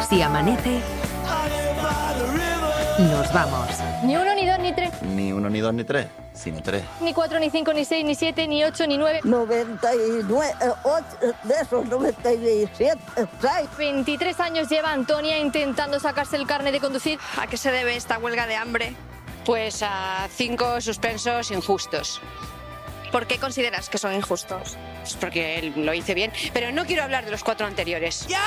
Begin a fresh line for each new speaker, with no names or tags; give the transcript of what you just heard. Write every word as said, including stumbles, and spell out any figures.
Si amanece, nos vamos.
Ni uno, ni dos, ni tres.
Ni uno, ni dos, ni tres, sino tres.
Ni cuatro, ni cinco, ni seis, ni siete, ni ocho, ni nueve.
noventa y nueve, ocho, de esos noventa y siete, seis.
veintitrés años lleva Antonia intentando sacarse el carnet de conducir.
¿A qué se debe esta huelga de hambre?
Pues a cinco suspensos injustos.
¿Por qué consideras que son injustos?
Pues porque él lo hice bien, pero no quiero hablar de los cuatro anteriores.